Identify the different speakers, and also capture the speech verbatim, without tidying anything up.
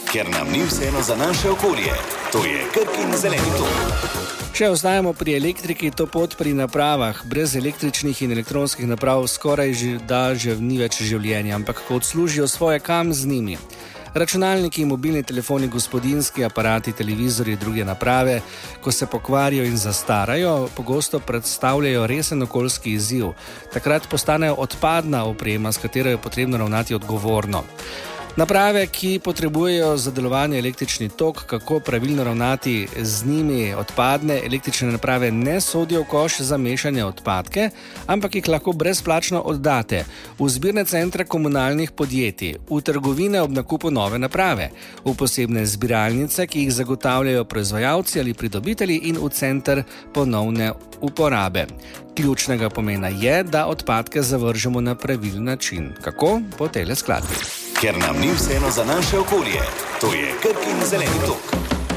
Speaker 1: ker nam ni vseeno za naše okolje. To je Krkin zeleni tok.
Speaker 2: Če ostajamo pri elektriki, to pot pri napravah. Brez električnih in elektronskih naprav skoraj že, da že ni več življenja, ampak ko odslužijo svoje, kam z njimi. Računalniki, mobilni telefoni, gospodinjski aparati, televizorji, druge naprave, ko se pokvarijo in zastarajo, pogosto predstavljajo resen okoljski izziv. Takrat postanejo odpadna oprema, s katero je potrebno ravnati odgovorno. Naprave, ki potrebujejo za delovanje električni tok, kako pravilno ravnati z njimi odpadne, električne naprave ne sodijo v koš za mešanje odpadke, ampak jih lahko brezplačno oddate v zbirne centre komunalnih podjetij, v trgovine ob nakupu nove naprave, v posebne zbiralnice, ki jih zagotavljajo proizvajalci ali pridobitelji, in v center ponovne uporabe. Ključnega pomena je, da odpadke zavržemo na pravilen način. Kako? Po tejle skladbi.
Speaker 1: Ker nam ni vseeno za naše okolje. To je Krkin zeleni tok.